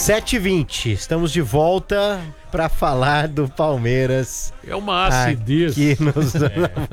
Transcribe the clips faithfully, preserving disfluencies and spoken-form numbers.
sete e vinte, estamos de volta para falar do Palmeiras. É uma acidez. Aqui nos... é.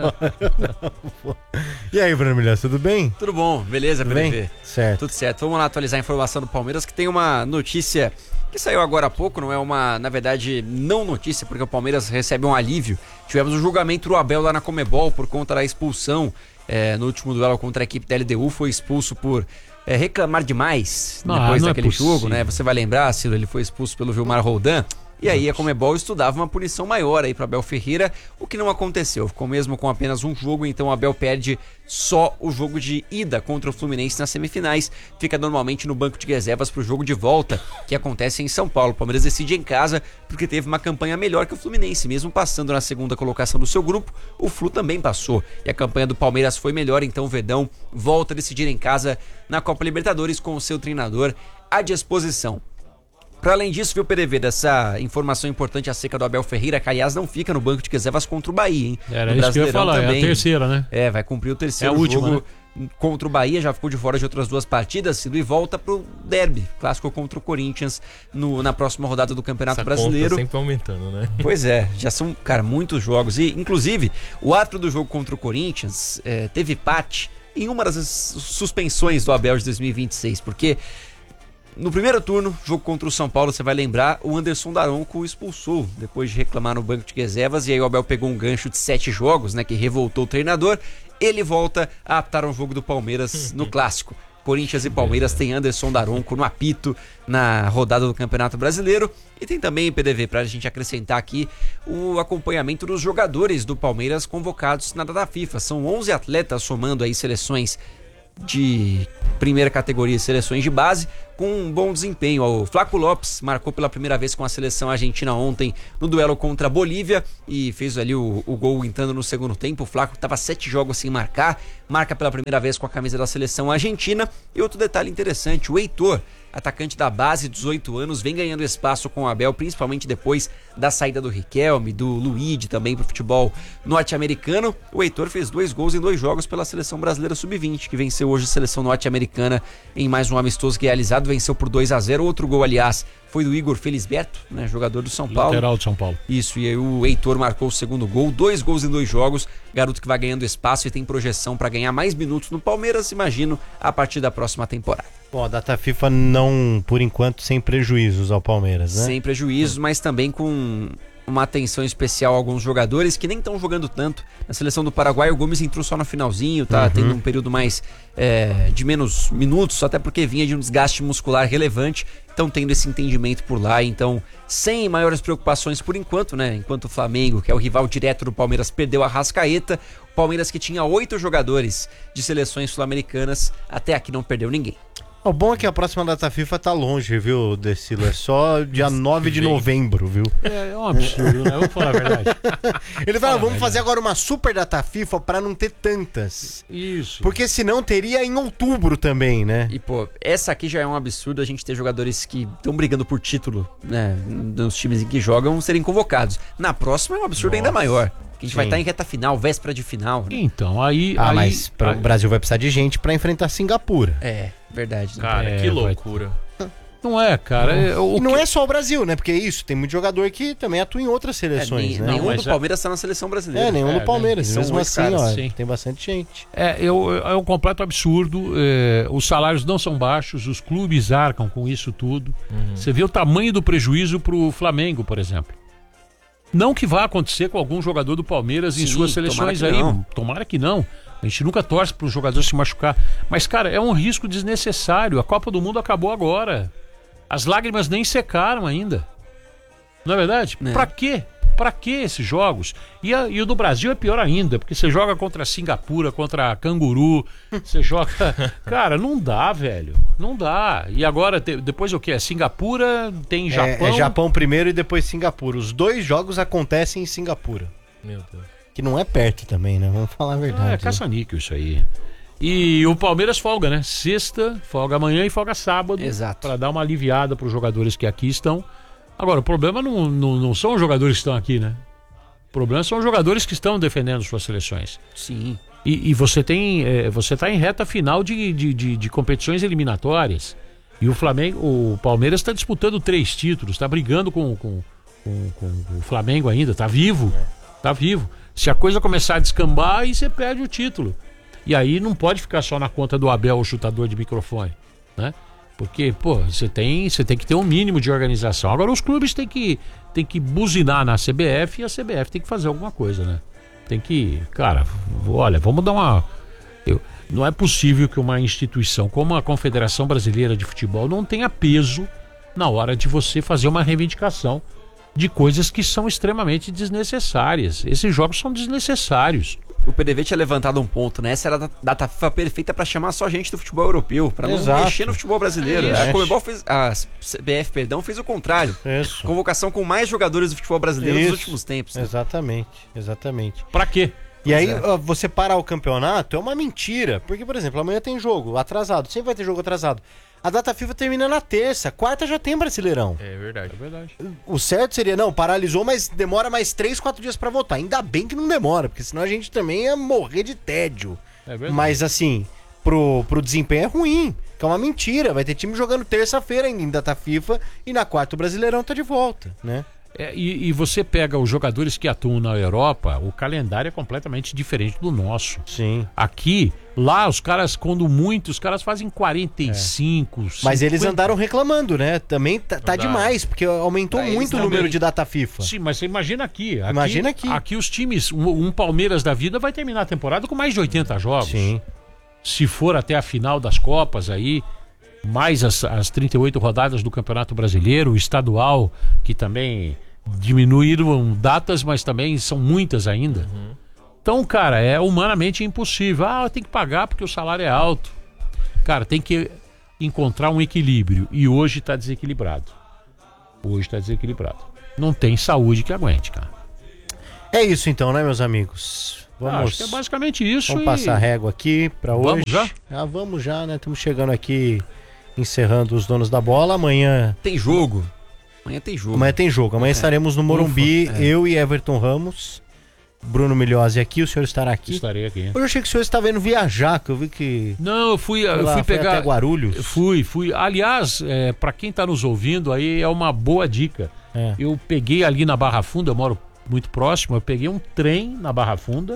E aí, Bruno Milhões, tudo bem? Tudo bom, beleza, tudo P D bem? V? Certo. Tudo certo. Vamos lá atualizar a informação do Palmeiras, que tem uma notícia que saiu agora há pouco, não é uma, na verdade, não notícia, porque o Palmeiras recebe um alívio. Tivemos o julgamento do Abel lá na Conmebol por conta da expulsão. É, no último duelo contra a equipe da L D U, foi expulso por é, reclamar demais não, depois não daquele é jogo, né? Você vai lembrar, Ciro, ele foi expulso pelo Vilmar Roldan. E aí a Conmebol estudava uma punição maior aí para Abel Ferreira, o que não aconteceu. Ficou mesmo com apenas um jogo, então o Abel perde só o jogo de ida contra o Fluminense nas semifinais. Fica normalmente no banco de reservas para o jogo de volta, que acontece em São Paulo. O Palmeiras decide em casa porque teve uma campanha melhor que o Fluminense. Mesmo passando na segunda colocação do seu grupo, o Flu também passou. E a campanha do Palmeiras foi melhor, então o Verdão volta a decidir em casa na Copa Libertadores com o seu treinador à disposição. Para além disso, viu, P D V, dessa informação importante acerca do Abel Ferreira, que aliás não fica no banco de reservas contra o Bahia, hein? Era isso que eu ia falar, também. É a terceira, né? É, vai cumprir o terceiro é a última, jogo né? Contra o Bahia, já ficou de fora de outras duas partidas e volta pro derby, clássico contra o Corinthians no, na próxima rodada do Campeonato Essa Brasileiro. Conta sempre aumentando, né? Pois é, já são, cara, muitos jogos. E, inclusive, o árbitro do jogo contra o Corinthians é, teve empate em uma das suspensões do Abel de dois mil e vinte e seis, porque no primeiro turno, jogo contra o São Paulo, você vai lembrar, o Anderson Daronco o expulsou depois de reclamar no banco de reservas, e aí o Abel pegou um gancho de sete jogos, né, que revoltou o treinador. Ele volta a apitar um jogo do Palmeiras no clássico. Corinthians e Palmeiras tem Anderson Daronco no apito na rodada do Campeonato Brasileiro. E tem também, P D V, pra gente acrescentar aqui, o acompanhamento dos jogadores do Palmeiras convocados na data FIFA. São onze atletas somando aí seleções de primeira categoria, seleções de base, com um bom desempenho. O Flaco Lopes marcou pela primeira vez com a seleção argentina ontem no duelo contra a Bolívia e fez ali o, o gol entrando no segundo tempo. O Flaco estava sete jogos sem marcar, marca pela primeira vez com a camisa da seleção argentina. E outro detalhe interessante, o Heitor, atacante da base, dezoito anos, vem ganhando espaço com o Abel, principalmente depois da saída do Riquelme, do Luigi também pro futebol norte-americano. O Heitor fez dois gols em dois jogos pela seleção brasileira sub vinte, que venceu hoje a seleção norte-americana em mais um amistoso realizado, venceu por dois a zero. Outro gol, aliás, foi do Igor Felisberto, né, jogador do São Paulo. Lateral de São Paulo. Isso, e aí o Heitor marcou o segundo gol, dois gols em dois jogos, garoto que vai ganhando espaço e tem projeção para ganhar mais minutos no Palmeiras, imagino, a partir da próxima temporada. Bom, a data FIFA não, por enquanto, sem prejuízos ao Palmeiras, né? Sem prejuízos, mas também com uma atenção especial a alguns jogadores que nem estão jogando tanto. Na seleção do Paraguai, o Gomes entrou só no finalzinho, tá uhum. tendo um período mais é, de menos minutos, até porque vinha de um desgaste muscular relevante, estão tendo esse entendimento por lá, então sem maiores preocupações por enquanto, né? Enquanto o Flamengo, que é o rival direto do Palmeiras, perdeu a Arrascaeta, o Palmeiras, que tinha oito jogadores de seleções sul-americanas, até aqui não perdeu ninguém. O bom é que a próxima data FIFA tá longe, viu, Decilo? É só dia nove de novembro, viu? É, é um absurdo, né? Vamos falar a verdade. Ele fala, vamos fazer agora uma super data FIFA pra não ter tantas. Isso. Porque senão teria em outubro também, né? E, pô, essa aqui já é um absurdo, a gente ter jogadores que estão brigando por título, né, nos times em que jogam, serem convocados. Na próxima é um absurdo Nossa. ainda maior. A gente Sim. vai estar em reta final, véspera de final. Né? Então, aí... Ah, aí, mas pra, aí... o Brasil vai precisar de gente pra enfrentar Singapura. É, verdade. Né? Cara, é, que loucura. Vai... Não é, cara. É, o e não que... é só o Brasil, né? Porque é isso, tem muito jogador que também atua em outras seleções, é, nem, né? Nenhum não, do Palmeiras está na seleção brasileira. É, nenhum é, do Palmeiras. né? Mesmo assim, caras, ó, sim. tem bastante gente. É, eu, é um completo absurdo. É, os salários não são baixos, os clubes arcam com isso tudo. Uhum. Você vê o tamanho do prejuízo pro Flamengo, por exemplo. Não que vá acontecer com algum jogador do Palmeiras Sim, em suas seleções tomara aí. Não. Tomara que não. A gente nunca torce para o jogador se machucar. Mas, cara, é um risco desnecessário. A Copa do Mundo acabou agora. As lágrimas nem secaram ainda. Não é verdade? É. Pra quê? Pra que esses jogos? E, a, e o do Brasil é pior ainda, porque você joga contra a Singapura, contra a Canguru, você joga... Cara, não dá, velho. Não dá. E agora, te, depois o que? É Singapura, tem Japão... É, é Japão primeiro e depois Singapura. Os dois jogos acontecem em Singapura. Meu Deus. Que não é perto também, né? Vamos falar a verdade. Ah, é caça-níquel isso aí. E o Palmeiras folga, né? Sexta, folga amanhã e folga sábado. Exato. Pra dar uma aliviada pros jogadores que aqui estão. Agora, o problema não, não, não são os jogadores que estão aqui, né? O problema são os jogadores que estão defendendo suas seleções. Sim. E, e você tem, é, você tá em reta final de, de, de, de competições eliminatórias. E o Flamengo, o Palmeiras está disputando três títulos, está brigando com, com, com, com o Flamengo ainda, está vivo, está vivo. Se a coisa começar a descambar, aí você perde o título. E aí não pode ficar só na conta do Abel, o chutador de microfone, né? Porque, pô, você tem, você tem que ter um mínimo de organização. Agora os clubes têm que, têm que buzinar na C B F e a C B F tem que fazer alguma coisa, né? Tem que, cara, olha, vamos dar uma... Eu, não é possível que uma instituição como a Confederação Brasileira de Futebol não tenha peso na hora de você fazer uma reivindicação de coisas que são extremamente desnecessárias. Esses jogos são desnecessários. O P D V tinha levantado um ponto, né? Essa era a data FIFA perfeita pra chamar só gente do futebol europeu, pra não Exato. mexer no futebol brasileiro. É a Conmebol fez, a C B F, perdão, fez o contrário. Isso. Convocação com mais jogadores do futebol brasileiro Isso. nos últimos tempos. Né? Exatamente, exatamente. Pra quê? E Pois aí, é. ó, você parar o campeonato é uma mentira. Porque, por exemplo, amanhã tem jogo atrasado. Sempre vai ter jogo atrasado. A data FIFA termina na terça. Quarta já tem Brasileirão. É verdade. É verdade. O certo seria, não, paralisou, mas demora mais três, quatro dias pra voltar. Ainda bem que não demora, porque senão a gente também ia morrer de tédio. É verdade. Mas assim, pro, pro desempenho é ruim. Que é uma mentira. Vai ter time jogando terça-feira ainda em data FIFA e na quarta o Brasileirão tá de volta, né? É, e, e você pega os jogadores que atuam na Europa, o calendário é completamente diferente do nosso. Sim. Aqui, lá, os caras, quando muito, os caras fazem quarenta e cinco, Mas cinquenta. eles andaram reclamando, né? Também tá, tá Andaram. demais, porque aumentou Pra eles muito o também. número de data FIFA. Sim, mas você imagina aqui. aqui Imagina aqui. Aqui os times, um, um Palmeiras da vida vai terminar a temporada com mais de oitenta jogos. Sim. Se for até a final das Copas aí, mais as, as trinta e oito rodadas do Campeonato Brasileiro, o estadual, que também diminuíram datas, mas também são muitas ainda. Uhum. Então, cara, é humanamente impossível. Ah, tem que pagar porque o salário é alto. Cara, tem que encontrar um equilíbrio. E hoje está desequilibrado. Hoje está desequilibrado. Não tem saúde que aguente, cara. É isso então, né, meus amigos? Ah, Vamos, acho que é basicamente isso. vamos e- passar régua aqui pra hoje. Vamos já? Ah, vamos já, né? Estamos chegando aqui, encerrando os donos da bola. Amanhã, Tem jogo. Amanhã tem jogo. amanhã tem jogo. Amanhã estaremos no Morumbi, Ufa, é. eu e Everton Ramos. Bruno Milhozzi aqui, o senhor estará aqui. Estarei aqui. Hoje eu achei que o senhor estava indo viajar, que eu vi que... Não, eu fui, eu sei lá, fui foi pegar. até Guarulhos. Eu Fui, fui. Aliás, é, para quem tá nos ouvindo aí, é uma boa dica. É. Eu peguei ali na Barra Funda, eu moro muito próximo, eu peguei um trem na Barra Funda,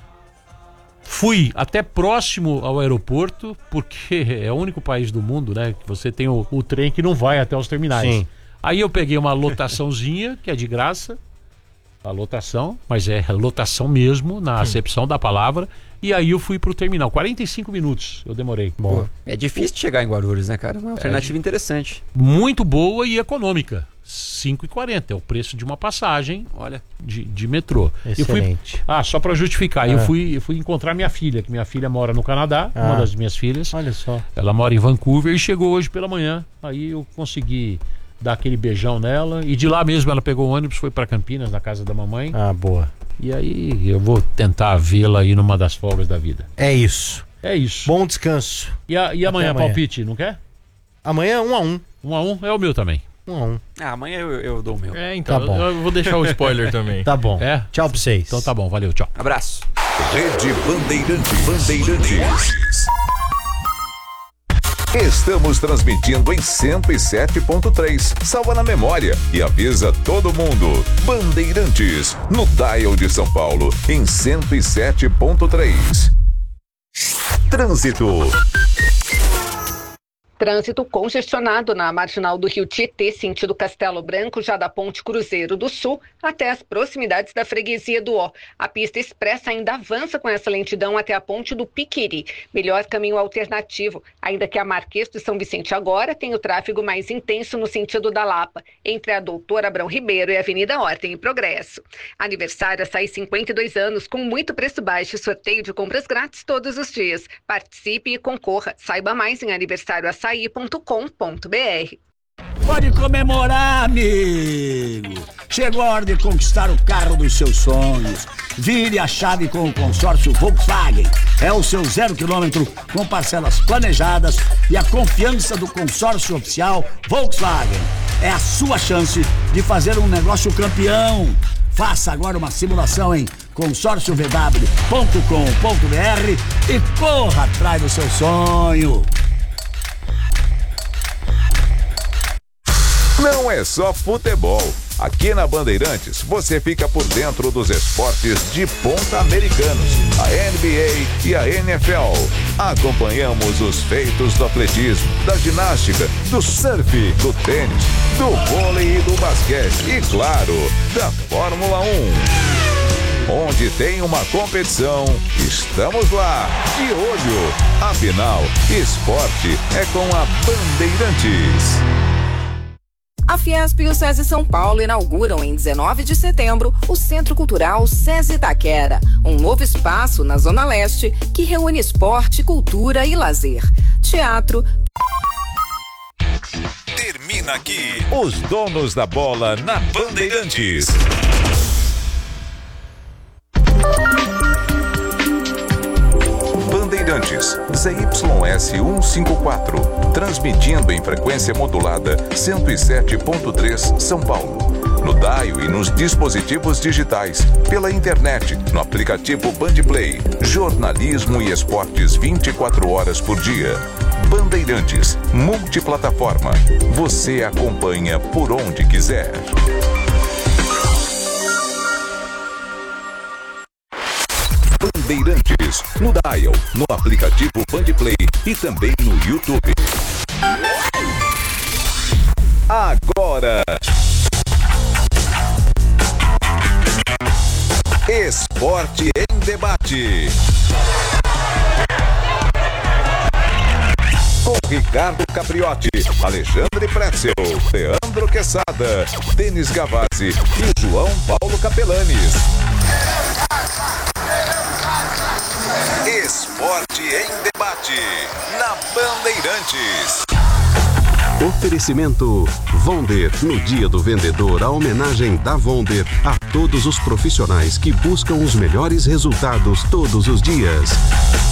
fui até próximo ao aeroporto, porque é o único país do mundo, né, que você tem o, o trem que não vai até os terminais. Sim. Aí eu peguei uma lotaçãozinha, que é de graça, a lotação, mas é lotação mesmo, na acepção da palavra, e aí eu fui pro terminal. quarenta e cinco minutos eu demorei. Bom, É difícil de chegar em Guarulhos, né, cara? Uma alternativa interessante. Muito boa e econômica. cinco e quarenta é o preço de uma passagem Olha. de, de metrô. Eu fui, excelente. ah, só para justificar, Ah. eu, fui, eu fui encontrar minha filha, que minha filha mora no Canadá, Ah. uma das minhas filhas. Olha só. Ela mora em Vancouver e chegou hoje pela manhã. Aí eu consegui dar aquele beijão nela. E de lá mesmo ela pegou o ônibus, foi para Campinas, na casa da mamãe. Ah, boa. E aí eu vou tentar vê-la aí numa das folgas da vida. É isso. É isso. Bom descanso. E, a- e amanhã, amanhã. palpite, não quer? Amanhã, um a um. Um a um é o meu também. Um a um. Ah, amanhã eu, eu dou o meu. É, então, Tá bom. eu, eu vou deixar o spoiler também. Tá bom. É? Tchau pra vocês. Então tá bom, valeu, tchau. Abraço. Rede Bandeirantes. Bandeirantes. Estamos transmitindo em cento e sete ponto três. Salva na memória e avisa todo mundo. Bandeirantes, no dial de São Paulo, em cento e sete ponto três. Trânsito. Trânsito congestionado na marginal do Rio Tietê, sentido Castelo Branco, já da Ponte Cruzeiro do Sul até as proximidades da freguesia do Ó. A pista expressa ainda avança com essa lentidão até a Ponte do Piquiri. Melhor caminho alternativo, ainda que a Marquês de São Vicente agora tem o tráfego mais intenso no sentido da Lapa, entre a Doutor Abrão Ribeiro e a Avenida Ordem e Progresso. Aniversário Açaí cinquenta e dois anos, com muito preço baixo e sorteio de compras grátis todos os dias. Participe e concorra. Saiba mais em aniversário açaí ponto com ponto br. Pode comemorar, amigo! Chegou a hora de conquistar o carro dos seus sonhos. Vire a chave com o consórcio Volkswagen. É o seu zero quilômetro com parcelas planejadas e a confiança do consórcio oficial Volkswagen. É a sua chance de fazer um negócio campeão. Faça agora uma simulação em consórcio v w ponto com ponto br e corra atrás do seu sonho. não é só futebol. Aqui na Bandeirantes, você fica por dentro dos esportes de ponta americanos, a N B A e a N F L. Acompanhamos os feitos do atletismo, da ginástica, do surf, do tênis, do vôlei e do basquete e, claro, da Fórmula um. Onde tem uma competição, estamos lá, de olho. Afinal, esporte é com a Bandeirantes. A Fiesp e o SESI São Paulo inauguram em dezenove de setembro o Centro Cultural SESI Itaquera, um novo espaço na Zona Leste que reúne esporte, cultura e lazer. Teatro. Termina aqui os donos da bola na Bandeirantes. Bandeirantes, Z Y S cento e cinquenta e quatro, transmitindo em frequência modulada cento e sete ponto três São Paulo. No dial e nos dispositivos digitais, pela internet, no aplicativo Bandplay, jornalismo e esportes vinte e quatro horas por dia. Bandeirantes, multiplataforma. Você acompanha por onde quiser. Bandeirantes, no dial, no aplicativo Bandplay e também no YouTube. Agora, Esporte em Debate. Com Ricardo Capriotti, Alexandre Pretzel, Leandro Quesada, Denis Gavazzi e João Paulo Capelanes. Esporte em Debate, na Bandeirantes. Oferecimento Vonder. No Dia do Vendedor, a homenagem da Vonder a todos os profissionais que buscam os melhores resultados todos os dias.